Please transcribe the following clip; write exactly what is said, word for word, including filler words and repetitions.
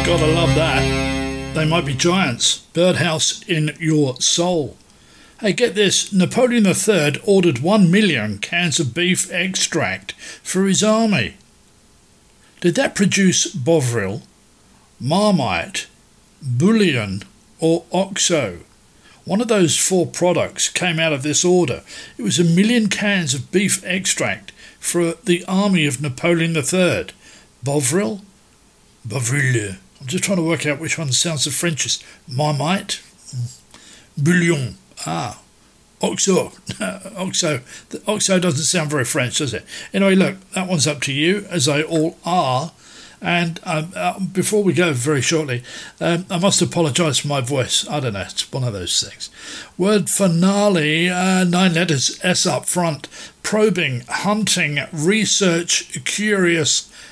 Gotta love that. They might be giants. Birdhouse in your soul. Hey, get this. Napoleon the Third ordered one million cans of beef extract for his army. Did that produce Bovril, Marmite, Bouillon or Oxo? One of those four products came out of this order. It was a million cans of beef extract for the army of Napoleon the Third. Bovril? Bovril. I'm just trying to work out which one sounds the Frenchest. Marmite? Bouillon. Ah. Oxo. Oxo. The Oxo doesn't sound very French, does it? Anyway, look, that one's up to you, as they all are. And um, uh, before we go very shortly, um, I must apologise for my voice. I don't know, it's one of those things. Word finale, uh, nine letters, S up front. Probing, hunting, research, curious,